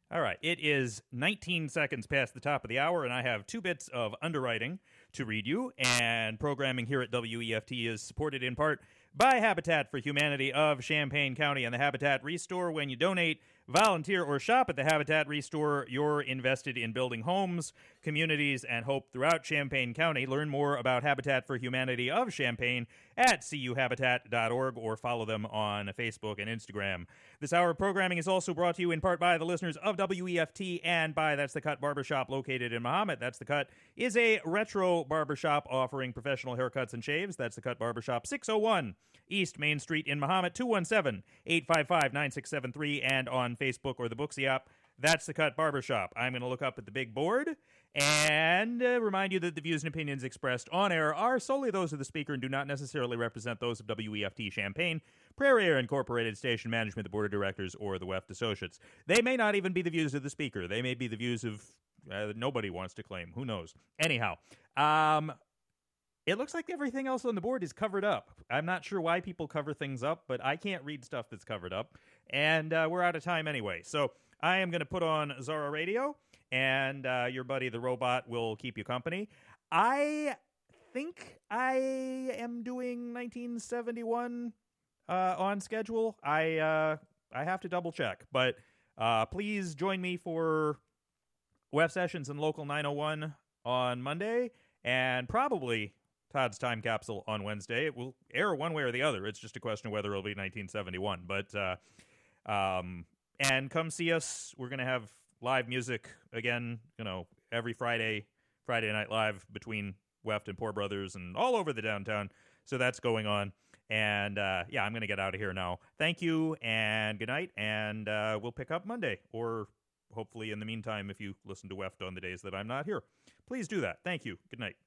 All right, it is 19 seconds past the top of the hour, and I have 2 bits of underwriting to read you. And programming here at WEFT is supported in part by Habitat for Humanity of Champaign County and the Habitat Restore. When you donate, volunteer, or shop at the Habitat Restore, you're invested in building homes, communities, and hope throughout Champaign County. Learn more about Habitat for Humanity of Champaign at cuhabitat.org or follow them on Facebook and Instagram. This hour of programming is also brought to you in part by the listeners of WEFT and by That's the Cut Barbershop located in Mahomet. That's the Cut is a retro barbershop offering professional haircuts and shaves. That's the Cut Barbershop, 601 East Main Street in Mahomet, 217-855-9673, and on Facebook or the Booksy app. That's the Cut Barbershop. I'm going to look up at the big board and remind you that the views and opinions expressed on air are solely those of the speaker and do not necessarily represent those of WEFT Champaign, Prairie Air Incorporated, station management, the board of directors, or the Weft Associates. They may not even be the views of the speaker. They may be the views of nobody wants to claim. Who knows? Anyhow, it looks like everything else on the board is covered up. I'm not sure why people cover things up, but I can't read stuff that's covered up, and we're out of time anyway. So I am going to put on Zara Radio, and your buddy the robot will keep you company. I think I am doing 1971 on schedule. I have to double check, but please join me for Web Sessions and Local 901 on Monday, and probably Todd's Time Capsule on Wednesday. It will air one way or the other. It's just a question of whether it'll be 1971. But and come see us. We're going to have live music again, every Friday Night Live between Weft and Poor Brothers and all over the downtown. So that's going on. And I'm going to get out of here now. Thank you and good night. And we'll pick up Monday, or hopefully in the meantime, if you listen to Weft on the days that I'm not here. Please do that. Thank you. Good night.